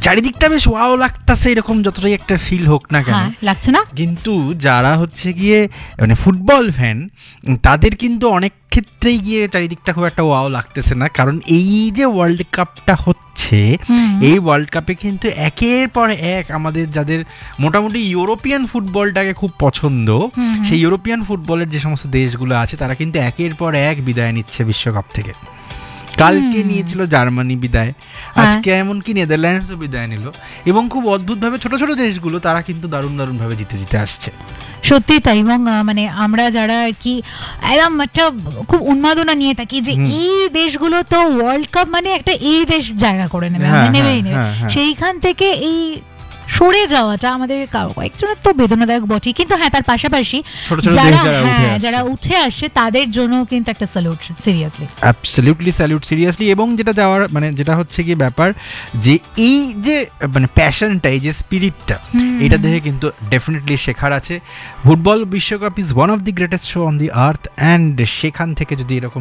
চারিদিকটা বেশ ওয়াও লাগতেছে, এরকম যতটাই একটা ফিল হোক না কেন, লাগছে না? কিন্তু যারা হচ্ছে গিয়ে মানে ফুটবল ফ্যান, তাদের কিন্তু অনেক ক্ষেত্রেই গিয়ে চারিদিকটা খুব একটা ওয়াও লাগতেছে না, কারণ এই যে ওয়ার্ল্ড কাপটা হচ্ছে, এই ওয়ার্ল্ড কাপে কিন্তু একের পর এক আমাদের যাদের মোটামুটি ইউরোপিয়ান ফুটবলটাকে খুব পছন্দ, সেই ইউরোপিয়ান ফুটবলের যে সমস্ত দেশগুলো আছে তারা কিন্তু একের পর এক বিদায় নিচ্ছে বিশ্বকাপ থেকে। কালকে নিয়েছিল জার্মানি বিদায়, আজকে এমনকি নেদারল্যান্ডসও বিদায় নিল, এবং খুব অদ্ভুতভাবে ছোট ছোট দেশগুলো তারা কিন্তু দারুণ দারুণভাবে জিতে জিতে আসছে। সত্যি তাই। এবং মানে আমরা যারা আর কি একদম একটা খুব উন্মাদনা নিয়ে থাকি যে এই দেশগুলো তো ওয়ার্ল্ড কাপ মানে একটা এই দেশ জায়গা করে নেবে, নেবেই নেবে, সেইখান থেকে এই সরে যাওয়াটা আমাদের কয়েকজনের তো বেদনাদায়ক বটে, কিন্তু হ্যাঁ তার পাশাপাশি যারা উঠে আসছে তাদের জন্য কিন্তু একটা salute, seriously, absolutely salute, seriously. এবং যেটা যাওয়ার মানে যেটা হচ্ছে কি ব্যাপার, যে এই যে মানে প্যাশনটা, এই যে স্পিরিটটা, এটা দেখে কিন্তু ডেফিনেটলি শেখার আছে। ফুটবল বিশ্বকাপ is one of the greatest show on the earth, and সেখান থেকে যদি এরকম